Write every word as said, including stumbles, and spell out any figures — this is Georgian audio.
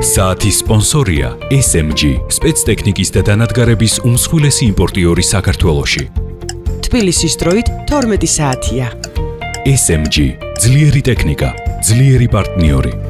საათის სპონსორია ეს ემ ჯი, სპეცტექნიკის და დანადგარების უმსხვილესი იმპორტიორი საქართველოში. თბილისის დროით თორმეტი საათია. ეს ემ ჯი, ძლიერი ტექნიკა, ძლიერი პარტნიორი.